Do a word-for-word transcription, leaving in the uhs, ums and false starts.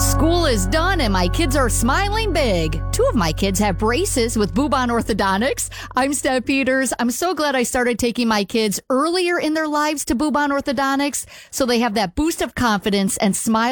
School is done and my kids are smiling big. Two of my kids have braces with Bubon Orthodontics. I'm Steph Peters. I'm so glad I started taking my kids earlier in their lives to Bubon Orthodontics so they have that boost of confidence and smile